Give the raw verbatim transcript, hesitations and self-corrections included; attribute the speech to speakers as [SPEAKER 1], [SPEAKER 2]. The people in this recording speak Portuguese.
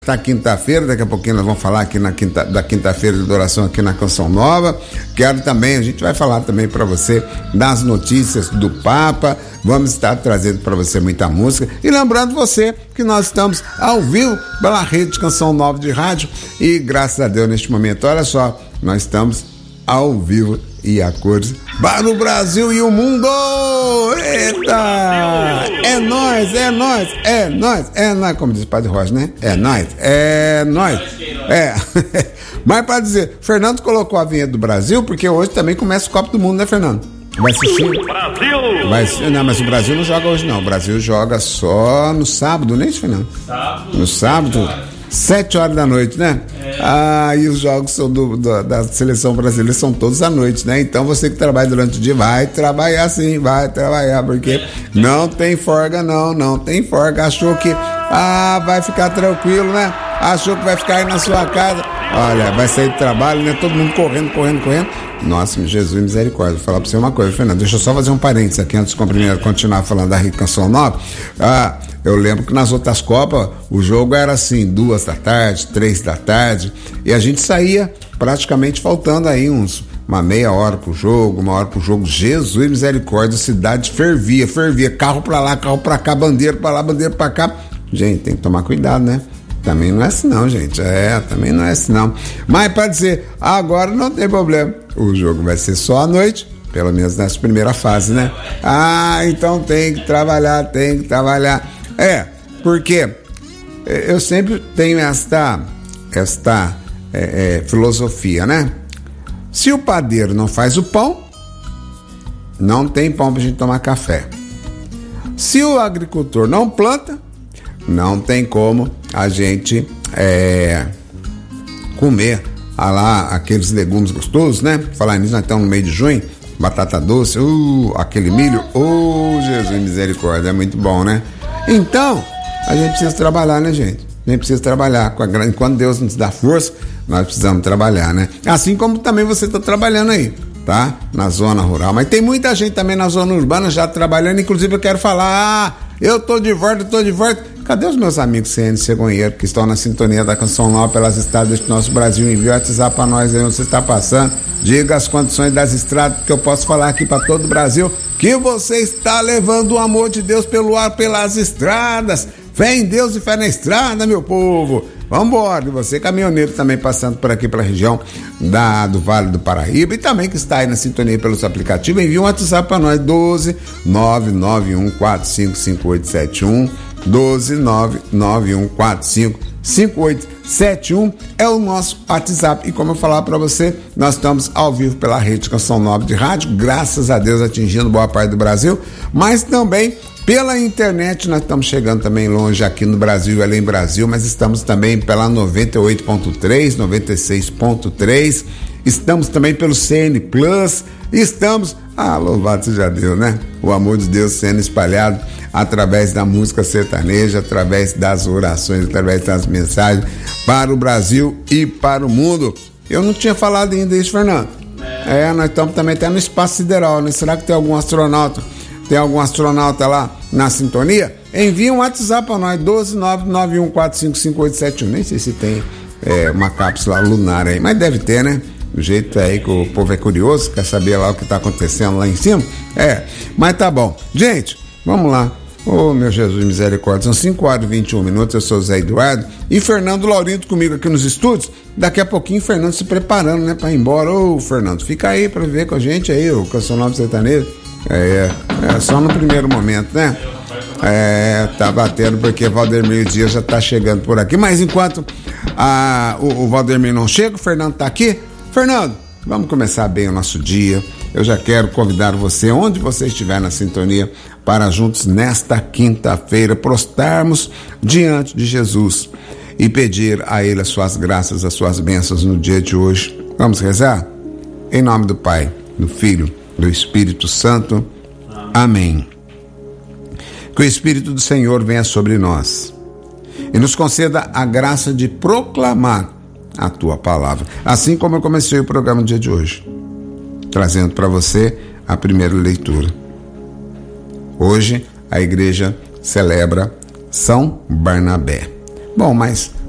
[SPEAKER 1] Tá quinta-feira, daqui a pouquinho nós vamos falar aqui na quinta, da quinta-feira de adoração aqui na Canção Nova. Quero também, a gente vai falar também para você das notícias do Papa. Vamos estar trazendo para você muita música. E lembrando você que nós estamos ao vivo pela rede Canção Nova de rádio. E graças a Deus neste momento, olha só, nós estamos ao vivo e a cores para o Brasil e o mundo. Eita! É nós, é nós, é nós, é nós, como diz o Padre Rocha, né? É nós, é nós. É. Mas para dizer, Fernando colocou a vinheta do Brasil, porque hoje também começa o Copa do Mundo, né, Fernando? Vai assistir? Brasil! Vai, não, mas o Brasil não joga hoje, não. O Brasil joga só no sábado, não é isso, Fernando? Sábado. No sábado. Sete horas da noite, né? É. Ah, e os jogos são do, do, da seleção brasileira são todos à noite, né? Então você que trabalha durante o dia vai trabalhar sim, vai trabalhar, porque não tem folga não, não tem folga. Achou que, ah, vai ficar tranquilo, né? Achou que vai ficar aí na sua casa. Olha, vai sair do trabalho, né? Todo mundo correndo, correndo, correndo. Nossa, Jesus, misericórdia. Vou falar pra você uma coisa, Fernando. Deixa eu só fazer um parênteses aqui antes de continuar falando da Rede Canção Nova. Ah, eu lembro que nas outras Copas o jogo era assim, duas da tarde, três da tarde, e a gente saía praticamente faltando aí uns uma meia hora pro jogo, uma hora pro jogo. Jesus, misericórdia, a cidade fervia, fervia, carro pra lá, carro pra cá, bandeira pra lá, bandeira pra cá. Gente, tem que tomar cuidado, né? Também não é assim não, gente. É, também não é assim não. Mas para dizer, agora não tem problema. O jogo vai ser só à noite, pelo menos nessa primeira fase, né? Ah, então tem que trabalhar, tem que trabalhar. É, porque eu sempre tenho esta, esta é, é, filosofia, né? Se o padeiro não faz o pão, não tem pão pra gente tomar café. Se o agricultor não planta, não tem como a gente é, comer ah lá, aqueles legumes gostosos, né? Falar nisso, nós estamos no meio de junho, batata doce, uh, aquele milho, oh, Jesus, misericórdia, é muito bom, né? Então, a gente precisa trabalhar, né, gente? A gente precisa trabalhar. Enquanto Deus nos dá força, nós precisamos trabalhar, né? Assim como também você está trabalhando aí, tá? Na zona rural. Mas tem muita gente também na zona urbana já trabalhando. Inclusive, eu quero falar, ah, eu tô de volta, eu tô de volta. Cadê os meus amigos C N Cegonheiro que estão na sintonia da Canção Nova pelas estradas do nosso Brasil? Envia o WhatsApp para nós aí onde você está passando. Diga as condições das estradas, que eu posso falar aqui para todo o Brasil que você está levando o amor de Deus pelo ar, pelas estradas. Fé em Deus e fé na estrada, meu povo. Vambora, e você caminhoneiro também passando por aqui pela região da, do Vale do Paraíba e também que está aí na sintonia pelos aplicativos, envia um WhatsApp para nós, doze nove nove um quatro cinco cinco oito sete um, doze nove nove um quatro cinco cinco oito sete um é o nosso WhatsApp. E como eu falar para você, nós estamos ao vivo pela rede Canção Nova de rádio, graças a Deus atingindo boa parte do Brasil, mas também pela internet. Nós estamos chegando também longe aqui no Brasil e além do Brasil, mas estamos também pela noventa e oito ponto três, noventa e seis ponto três, estamos também pelo C N Plus, estamos, ah, louvado seja Deus, né? O amor de Deus sendo espalhado através da música sertaneja, através das orações, através das mensagens para o Brasil e para o mundo. Eu não tinha falado ainda isso, Fernando. É, nós estamos também até no espaço sideral, né? Será que tem algum astronauta? Tem algum astronauta lá na sintonia? Envia um WhatsApp para nós, doze nove nove um quatro cinco cinco oito sete um. Nem sei se tem é, uma cápsula lunar aí, mas deve ter, né? Do jeito aí que o povo é curioso, quer saber lá o que está acontecendo lá em cima. É, mas tá bom. Gente, vamos lá. Ô, oh, meu Jesus, misericórdia. São cinco horas e vinte e um minutos. Eu sou o Zé Eduardo e Fernando Laurindo comigo aqui nos estúdios. Daqui a pouquinho, Fernando se preparando, né, para ir embora. Ô, oh, Fernando, fica aí para viver com a gente aí, o Canção Nova Sertanejo. É, é, só no primeiro momento, né? É, tá batendo porque Valdemir Dias já tá chegando por aqui. Mas enquanto a, o, o Valdemir não chega, o Fernando tá aqui. Fernando, vamos começar bem o nosso dia. Eu já quero convidar você, onde você estiver na sintonia, para juntos nesta quinta-feira prostarmos diante de Jesus e pedir a Ele as suas graças, as suas bênçãos no dia de hoje. Vamos rezar? Em nome do Pai, do Filho, do Espírito Santo. Amém. Que o Espírito do Senhor venha sobre nós e nos conceda a graça de proclamar a Tua palavra, assim como eu comecei o programa no dia de hoje, trazendo para você a primeira leitura. Hoje a igreja celebra São Barnabé. Bom, mas